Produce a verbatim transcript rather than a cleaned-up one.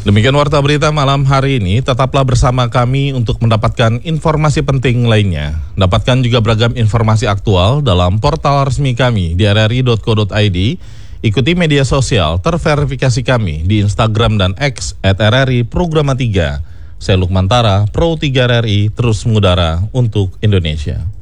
Demikian Warta Berita malam hari ini. Tetaplah bersama kami untuk mendapatkan informasi penting lainnya. Dapatkan juga beragam informasi aktual dalam portal resmi kami di r r i dot co dot i d. Ikuti media sosial terverifikasi kami di Instagram dan X at r r i programa tiga. Saya Lukman Tara, Pro tiga R R I, terus mengudara untuk Indonesia.